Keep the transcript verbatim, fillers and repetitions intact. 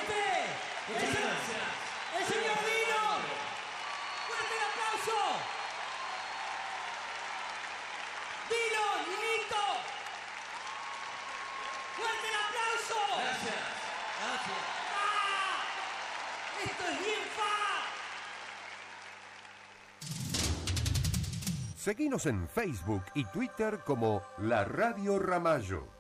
Este, el, el señor Dino. ¡Fuerte el aplauso! ¡Dino, Dinito! ¡Fuerte el aplauso! Gracias. Gracias. ¡Ah! ¡Esto es bien fa! Seguinos en Facebook y Twitter como La Radio Ramallo.